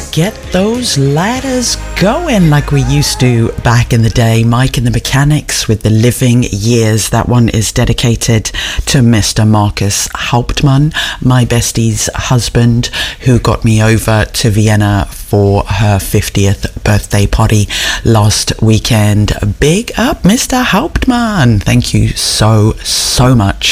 get those ladders going like we used to back in the day. Mike and the Mechanics with The Living Years. That one is dedicated to Mr. Marcus Hauptmann, my bestie's husband, who got me over to Vienna for her 50th birthday party last weekend. Big up, Mr. Hauptmann. Thank you so much.